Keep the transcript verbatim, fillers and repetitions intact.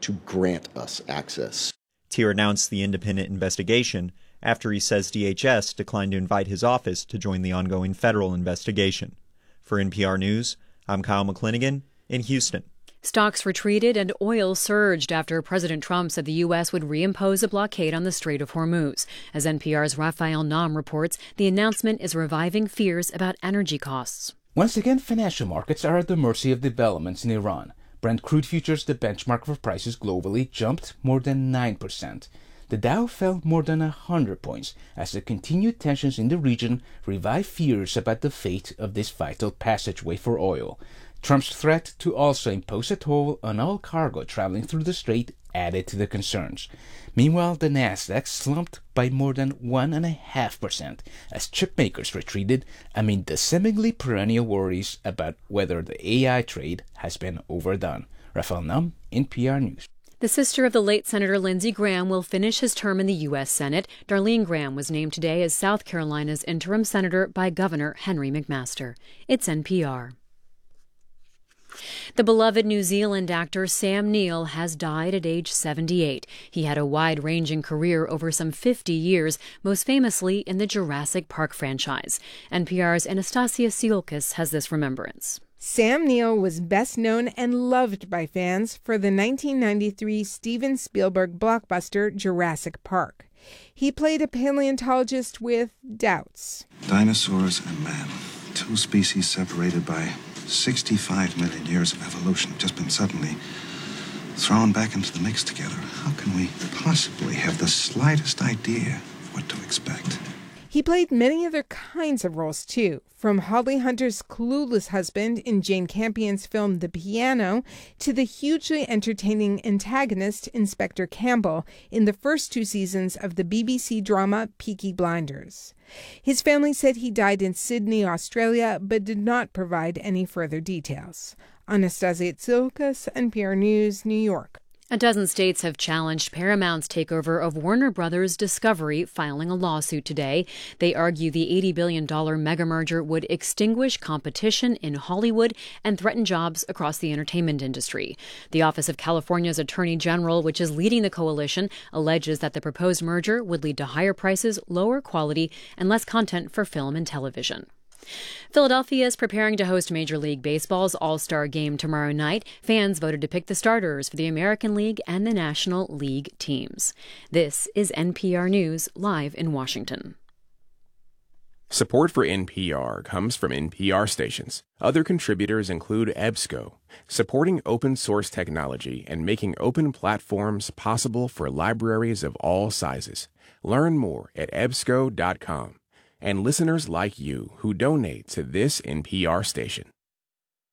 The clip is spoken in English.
to grant us access. Thier announced the independent investigation after he says D H S declined to invite his office to join the ongoing federal investigation. For N P R News, I'm Kyle McClinigan in Houston. Stocks retreated and oil surged after President Trump said the U S would reimpose a blockade on the Strait of Hormuz. As N P R's Raphael Nahm reports, the announcement is reviving fears about energy costs. Once again, financial markets are at the mercy of developments in Iran. Brent crude futures, the benchmark for prices globally, jumped more than nine percent. The Dow fell more than one hundred points as the continued tensions in the region revive fears about the fate of this vital passageway for oil. Trump's threat to also impose a toll on all cargo traveling through the strait added to the concerns. Meanwhile, the Nasdaq slumped by more than one point five percent as chip makers retreated amid the seemingly perennial worries about whether the A I trade has been overdone. Raphael Nahm, N P R News. The sister of the late Senator Lindsey Graham will finish his term in the U S Senate. Darlene Graham was named today as South Carolina's interim senator by Governor Henry McMaster. It's N P R. The beloved New Zealand actor Sam Neill has died at age seventy-eight. He had a wide-ranging career over some fifty years, most famously in the Jurassic Park franchise. N P R's Anastasia Tsiolkas has this remembrance. Sam Neill was best known and loved by fans for the nineteen ninety-three Steven Spielberg blockbuster Jurassic Park. He played a paleontologist with doubts. Dinosaurs and man, two species separated by sixty-five million years of evolution, have just been suddenly thrown back into the mix together. How can we possibly have the slightest idea of what to expect? He played many other kinds of roles, too, from Holly Hunter's clueless husband in Jane Campion's film The Piano to the hugely entertaining antagonist Inspector Campbell in the first two seasons of the B B C drama Peaky Blinders. His family said he died in Sydney, Australia, but did not provide any further details. Anastasia Tsiolkas, N P R News, New York. A dozen states have challenged Paramount's takeover of Warner Brothers Discovery, filing a lawsuit today. They argue the eighty billion dollars mega merger would extinguish competition in Hollywood and threaten jobs across the entertainment industry. The Office of California's Attorney General, which is leading the coalition, alleges that the proposed merger would lead to higher prices, lower quality, and less content for film and television. Philadelphia is preparing to host Major League Baseball's All-Star Game tomorrow night. Fans voted to pick the starters for the American League and the National League teams. This is N P R News, live in Washington. Support for N P R comes from N P R stations. Other contributors include EBSCO, supporting open-source technology and making open platforms possible for libraries of all sizes. Learn more at ebsco dot com. And listeners like you who donate to this N P R station.